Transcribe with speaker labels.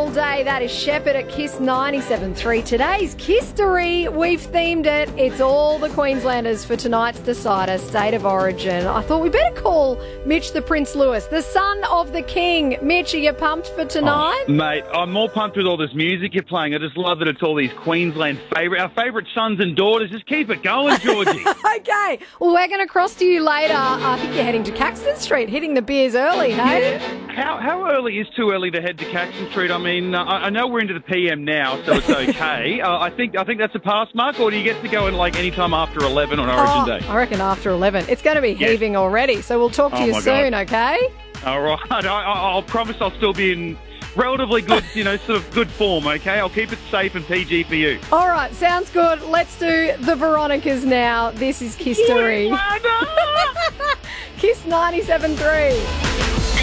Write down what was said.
Speaker 1: all day. That is Shepherd at Kiss 97.3. Today's Kistory, we've themed it. It's all the Queenslanders for tonight's decider, State of Origin. I thought we better call Mitch the Prince Lewis, the son of the king. Mitch, are you pumped for tonight?
Speaker 2: Oh, mate, I'm more pumped with all this music you're playing. I just love that it's all these Queensland our favourite sons and daughters. Just keep it going, Georgie.
Speaker 1: Okay. Well, we're going to cross to you later. I think you're heading to Caxton Street, hitting the beers early, hey?
Speaker 2: Yeah. How early is too early to head to Caxton Street? I mean, I know we're into the PM now, so it's okay. I think that's a pass mark, or do you get to go in like any time after 11 on Origin Day?
Speaker 1: I reckon after 11. It's going to be heaving already, so we'll talk to you soon, okay?
Speaker 2: All right. I'll promise I'll still be in relatively good, sort of good form, okay? I'll keep it safe and PG for you.
Speaker 1: All right, sounds good. Let's do the Veronicas now. This is Kistory. Kiss 97.3.